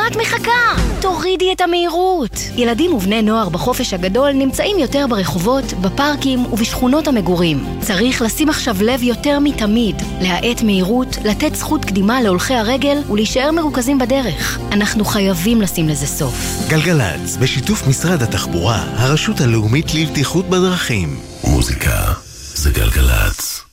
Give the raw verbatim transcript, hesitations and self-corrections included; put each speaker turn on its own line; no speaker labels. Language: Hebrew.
את מחכה? תורידי את המהירות. ילדים ובני נוער בחופש הגדול נמצאים יותר ברחובות, בפארקים ובשכונות המגורים. צריך לשים עכשיו לב יותר מתמיד, להאט מהירות, לתת זכות קדימה להולכי הרגל ולהישאר מרוכזים בדרך. אנחנו חייבים לשים לזה סוף.
גלגלץ, בשיתוף משרד התחבורה, הרשות הלאומית לבטיחות בדרכים.
מוזיקה זה גלגלץ.